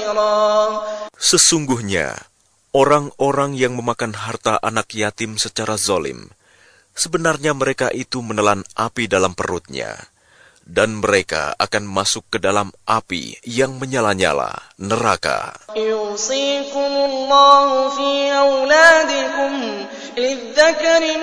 Sesungguhnya, orang-orang yang memakan harta anak yatim secara zalim, sebenarnya mereka itu menelan api dalam perutnya, dan mereka akan masuk ke dalam api yang menyala-nyala, neraka.